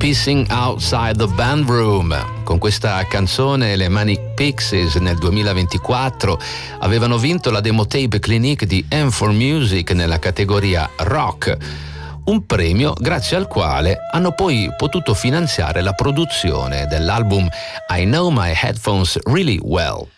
Pissing Outside the Band Room. Con questa canzone le Manic Pixies nel 2024 avevano vinto la Demo Tape Clinique di M4 Music nella categoria rock, un premio grazie al quale hanno poi potuto finanziare la produzione dell'album I Know My Headphones Really Well.